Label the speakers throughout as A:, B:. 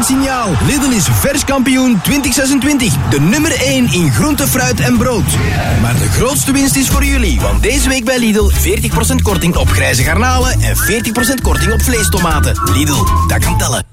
A: verrassend signaal. Lidl is vers kampioen 2026. De nummer 1 in groente, fruit en brood. Maar de grootste winst is voor jullie. Want deze week bij Lidl 40% korting op grijze garnalen en 40% korting op vleestomaten. Lidl, dat kan tellen.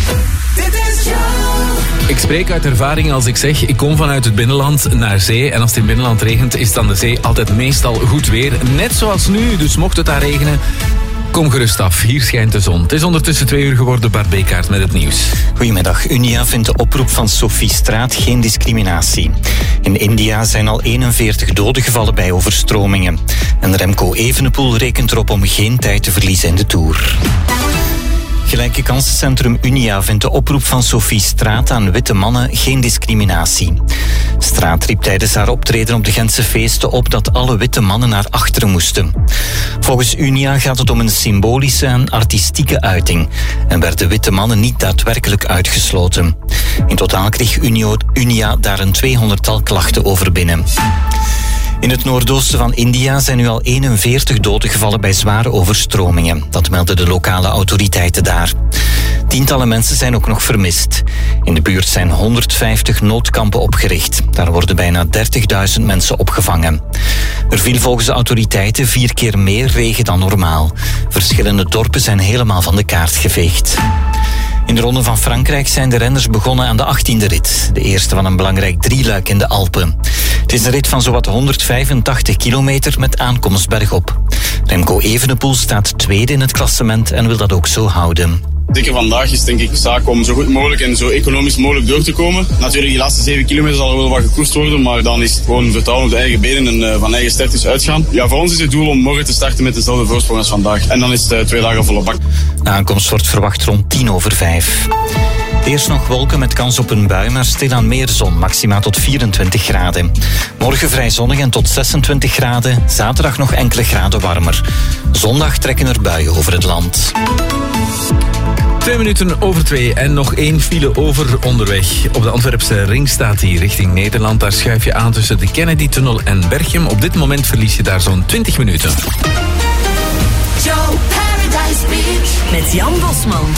B: Ik spreek uit ervaring als ik zeg, ik kom vanuit het binnenland naar zee. En als het in het binnenland regent, is dan de zee altijd meestal goed weer. Net zoals nu, dus mocht het daar regenen, kom gerust af. Hier schijnt de zon. Het is ondertussen 2 uur geworden. Bart Bekaert met het nieuws.
C: Goedemiddag. Unia vindt de oproep van Sophie Straat geen discriminatie. In India zijn al 41 doden gevallen bij overstromingen. En Remco Evenepoel rekent erop om geen tijd te verliezen in de Tour. Gelijke kansencentrum Unia vindt de oproep van Sophie Straat aan witte mannen geen discriminatie. Straat riep tijdens haar optreden op de Gentse feesten op dat alle witte mannen naar achteren moesten. Volgens Unia gaat het om een symbolische en artistieke uiting en werden witte mannen niet daadwerkelijk uitgesloten. In totaal kreeg Unia daar een 200-tal klachten over binnen. In het noordoosten van India zijn nu al 41 doden gevallen bij zware overstromingen. Dat melden de lokale autoriteiten daar. Tientallen mensen zijn ook nog vermist. In de buurt zijn 150 noodkampen opgericht. Daar worden bijna 30.000 mensen opgevangen. Er viel volgens de autoriteiten 4 keer meer regen dan normaal. Verschillende dorpen zijn helemaal van de kaart geveegd. In de Ronde van Frankrijk zijn de renners begonnen aan de 18e rit. De eerste van een belangrijk drieluik in de Alpen. Het is een rit van zowat 185 kilometer met aankomst bergop. Remco Evenepoel staat tweede in het klassement en wil dat ook zo houden.
D: Zeker vandaag is denk ik zaak om zo goed mogelijk en zo economisch mogelijk door te komen. Natuurlijk, die laatste 7 kilometer zal er wel wat gekoerst worden, maar dan is het gewoon vertrouwen op de eigen benen en van eigen sterktes uitgaan. Ja, voor ons is het doel om morgen te starten met dezelfde voorsprong als vandaag. En dan is het 2 dagen volle bak.
C: De aankomst wordt verwacht rond 5:10. Eerst nog wolken met kans op een bui, maar stilaan meer zon, maximaal tot 24 graden. Morgen vrij zonnig en tot 26 graden. Zaterdag nog enkele graden warmer. Zondag trekken er buien over het land.
B: 2 minuten over 2 en nog 1 file over onderweg. Op de Antwerpse ring staat die richting Nederland. Daar schuif je aan tussen de Kennedy-tunnel en Berchem. Op dit moment verlies je daar zo'n 20 minuten.
E: Joe Paradise Beach met Jan Bosman.